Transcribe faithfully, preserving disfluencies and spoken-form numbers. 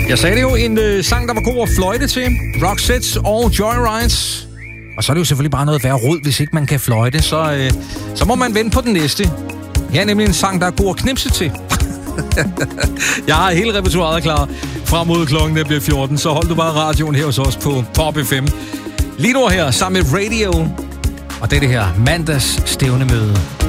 Jeg sagde det jo, en øh, sang, der var god at fløjte til. Roxette og Joyrides. Og så er det jo selvfølgelig bare noget værre rod, hvis ikke man kan fløjte. Så, øh, så må man vente på den næste. Her er nemlig en sang, der er god at knipse til. Jeg har hele repertoiret klar frem mod klokken, der bliver fjorten. Så hold du bare radioen her hos os på Pop F M. Lige nu her sammen med Radio. Og det er det her mandags stævnemøde.